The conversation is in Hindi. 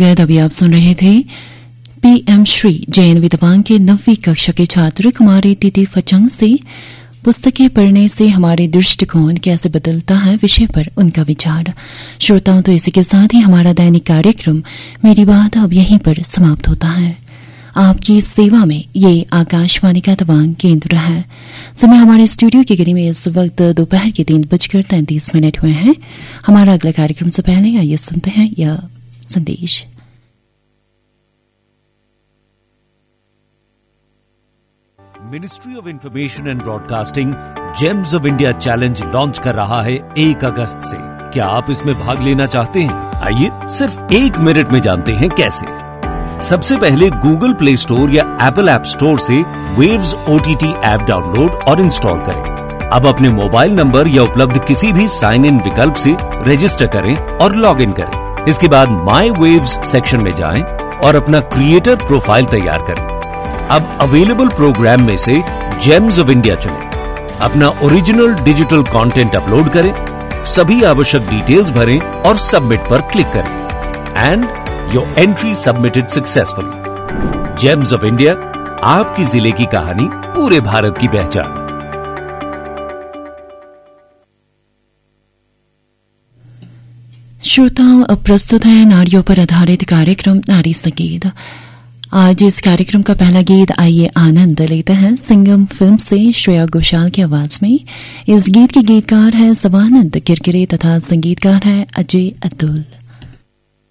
गए अभी आप सुन रहे थे पीएम श्री जैन विद्वान के 9वीं कक्षा के छात्र कुमारी तिथि फचंग से पुस्तकें पढ़ने से हमारे दृष्टिकोण कैसे बदलता है विषय पर उनका विचार। श्रोताओं, तो इसी के साथ ही हमारा दैनिक कार्यक्रम मेरी बात अब यहीं पर समाप्त होता है। आपकी सेवा में ये आकाशवाणी का तवांग केंद्र है। समय हमारे स्टूडियो की घड़ी में इस वक्त दोपहर के 3:33 हुए हैं। हमारा अगला कार्यक्रम से पहले आइए सुनते हैं यह संदेश। Ministry of information and broadcasting James of India challenge launch कर रहा है 1 अगस्त से। क्या आप इसमें भाग लेना चाहते हैं? आइए सिर्फ 1 मिनट में जानते हैं कैसे। सबसे पहले गूगल प्ले स्टोर या एप्पल ऐप स्टोर से वेव्स OTT ऐप डाउनलोड और इंस्टॉल करें। अब अपने मोबाइल नंबर या उपलब्ध किसी भी साइन इन विकल्प से रजिस्टर करें और लॉग इन करें। इसके बाद माई वेव्स सेक्शन में जाएं और अपना क्रिएटर प्रोफाइल तैयार करें। अब अवेलेबल प्रोग्राम में से जेम्स ऑफ इंडिया चुनें। अपना ओरिजिनल डिजिटल कंटेंट अपलोड करें, सभी आवश्यक डिटेल्स भरें और सबमिट पर क्लिक करें। And your entry submitted successfully. James of India, आपकी जिले की कहानी पूरे भारत की पहचान। श्रोताओं, अब प्रस्तुत है नारियों पर आधारित कार्यक्रम नारी संगीत। आज इस कार्यक्रम का पहला गीत आइए आनंद लेते हैं सिंगम फिल्म से श्रेया घोषाल की आवाज में। इस गीत के गीतकार है सवानंद किरकिरे तथा संगीतकार है अजय अतुल।